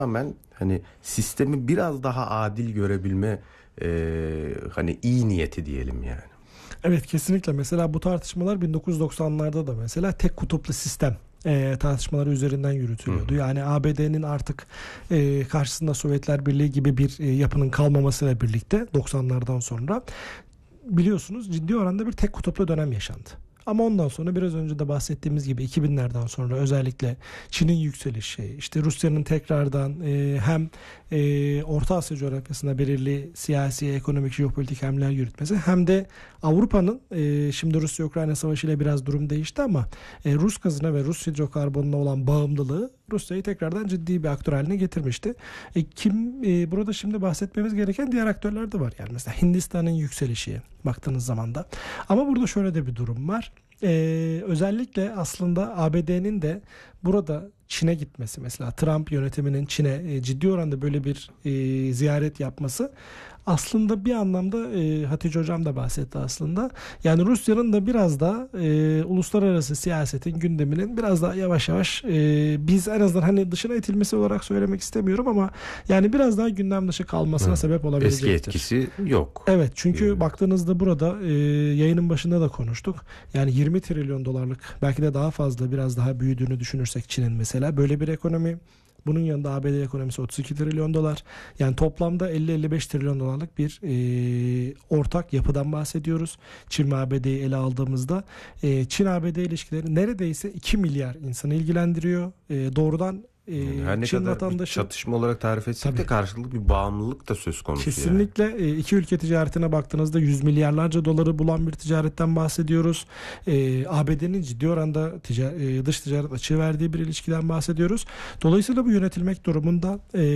Tamamen hani sistemi biraz daha adil görebilme hani iyi niyeti diyelim yani. Evet, kesinlikle. Mesela bu tartışmalar 1990'larda da mesela tek kutuplu sistem tartışmaları üzerinden yürütülüyordu. Yani ABD'nin artık karşısında Sovyetler Birliği gibi bir yapının kalmamasıyla birlikte 90'lardan sonra biliyorsunuz ciddi oranda bir tek kutuplu dönem yaşandı. Ama ondan sonra biraz önce de bahsettiğimiz gibi 2000'lerden sonra özellikle Çin'in yükselişi, işte Rusya'nın tekrardan hem Orta Asya coğrafyasında belirli siyasi, ekonomik, jeopolitik hamleler yürütmesi, hem de Avrupa'nın şimdi Rusya-Ukrayna Savaşı ile biraz durum değişti ama Rus gazına ve Rus hidrokarbonuna olan bağımlılığı Rusya'yı tekrardan ciddi bir aktör haline getirmişti. Burada şimdi bahsetmemiz gereken diğer aktörler de var. Yani mesela Hindistan'ın yükselişi baktığınız zaman da. Ama burada şöyle de bir durum var. Özellikle aslında ABD'nin de burada Çin'e gitmesi, mesela Trump yönetiminin Çin'e ciddi oranda böyle bir ziyaret yapması aslında bir anlamda Hatice Hocam da bahsetti aslında. Yani Rusya'nın da biraz da uluslararası siyasetin gündeminin biraz daha yavaş yavaş biz en azından hani dışına itilmesi olarak söylemek istemiyorum ama yani biraz daha gündem dışı kalmasına sebep olabilecektir. Eski etkisi yok. Evet, çünkü baktığınızda burada yayının başında da konuştuk. Yani 20 trilyon dolarlık, belki de daha fazla, biraz daha büyüdüğünü düşünürsek Çin'in mesela böyle bir ekonomi. Bunun yanında ABD ekonomisi 32 trilyon dolar. Yani toplamda 50-55 trilyon dolarlık bir ortak yapıdan bahsediyoruz. Çin ve ABD'yi ele aldığımızda Çin-ABD ilişkileri neredeyse 2 milyar insanı ilgilendiriyor. Doğrudan her ne Çin kadar vatandaşı, çatışma olarak tarif etsek de karşılıklı bir bağımlılık da söz konusu. Kesinlikle yani. İki ülke ticaretine baktığınızda 100 milyarlarca doları bulan bir ticaretten bahsediyoruz. ABD'nin ciddi oranda dış ticaret açığı verdiği bir ilişkiden bahsediyoruz. Dolayısıyla bu yönetilmek durumunda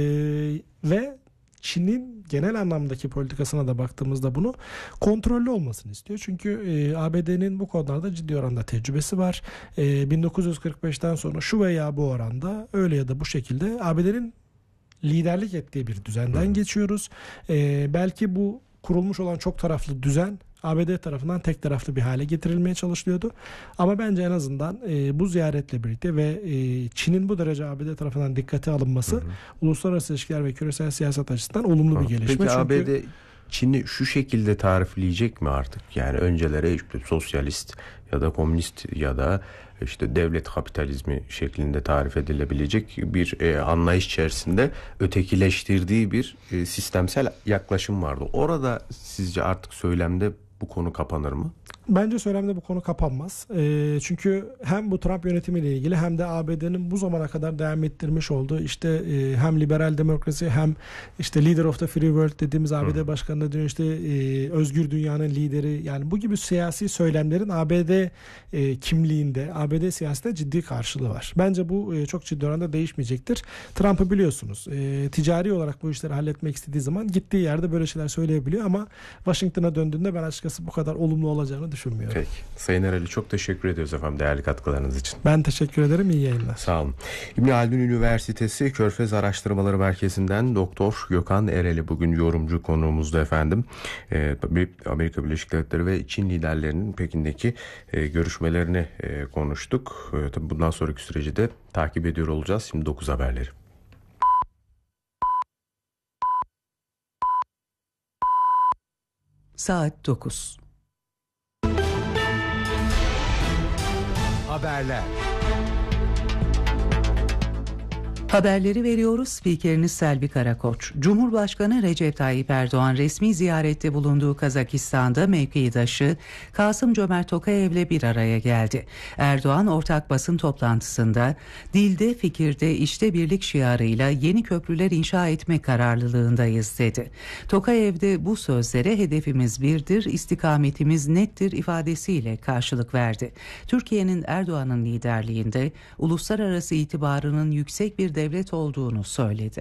ve Çin'in genel anlamdaki politikasına da baktığımızda bunu kontrollü olmasını istiyor. Çünkü ABD'nin bu konularda ciddi oranda tecrübesi var. 1945'ten sonra şu veya bu oranda öyle ya da bu şekilde ABD'nin liderlik ettiği bir düzenden geçiyoruz. Belki bu kurulmuş olan çok taraflı düzen ABD tarafından tek taraflı bir hale getirilmeye çalışılıyordu. Ama bence en azından bu ziyaretle birlikte ve Çin'in bu derece ABD tarafından dikkate alınması uluslararası ilişkiler ve küresel siyaset açısından olumlu bir gelişme. Peki çünkü ABD Çin'i şu şekilde tarifleyecek mi artık? Yani öncelere işte sosyalist ya da komünist ya da işte devlet kapitalizmi şeklinde tarif edilebilecek bir anlayış içerisinde ötekileştirdiği bir sistemsel yaklaşım vardı. Orada sizce artık söylemde bu konu kapanır mı? Bence söylemde bu konu kapanmaz. Çünkü hem bu Trump yönetimiyle ilgili hem de ABD'nin bu zamana kadar devam ettirmiş olduğu işte hem liberal demokrasi hem işte leader of the free world dediğimiz ABD başkanına dönüyor, işte özgür dünyanın lideri, yani bu gibi siyasi söylemlerin ABD kimliğinde, ABD siyasetinde ciddi karşılığı var. Bence bu çok ciddi oranda değişmeyecektir. Trump'ı biliyorsunuz ticari olarak bu işleri halletmek istediği zaman gittiği yerde böyle şeyler söyleyebiliyor ama Washington'a döndüğünde ben açıkçası bu kadar olumlu olacağını düşünmüyorum. Peki. Sayın Ereli, çok teşekkür ediyoruz efendim değerli katkılarınız için. Ben teşekkür ederim. İyi yayınlar. Sağ olun. İbn Haldun Üniversitesi Körfez Araştırmaları Merkezi'nden Doktor Gökhan Ereli bugün yorumcu konuğumuzdu efendim. Amerika Birleşik Devletleri ve Çin liderlerinin Pekin'deki görüşmelerini konuştuk. Tabii bundan sonraki süreci de takip ediyor olacağız. Şimdi 9 haberleri. Saat 9. Haberler. Haberleri veriyoruz. Spikeriniz Selvi Karakoç. Cumhurbaşkanı Recep Tayyip Erdoğan resmi ziyarette bulunduğu Kazakistan'da mevkidaşı Kasım-Cömert Tokayev'le bir araya geldi. Erdoğan ortak basın toplantısında dilde, fikirde, işte birlik şiarıyla yeni köprüler inşa etme kararlılığındayız dedi. Tokayev de bu sözlere hedefimiz birdir, istikametimiz nettir ifadesiyle karşılık verdi. Türkiye'nin Erdoğan'ın liderliğinde uluslararası itibarının yüksek bir devlet olduğunu söyledi.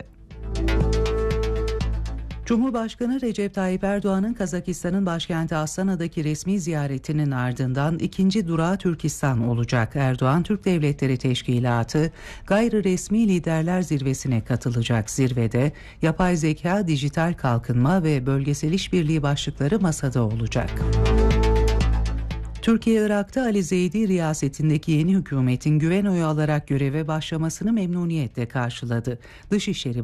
Cumhurbaşkanı Recep Tayyip Erdoğan'ın Kazakistan'ın başkenti Astana'daki resmi ziyaretinin ardından ikinci durağı Türkistan olacak. Erdoğan, Türk Devletleri Teşkilatı Gayri Resmi Liderler Zirvesi'ne katılacak. Zirvede yapay zeka, dijital kalkınma ve bölgesel işbirliği başlıkları masada olacak. Türkiye, Irak'ta Ali Zeydi riyasetindeki yeni hükümetin güven oyu alarak göreve başlamasını memnuniyetle karşıladı. Dışişleri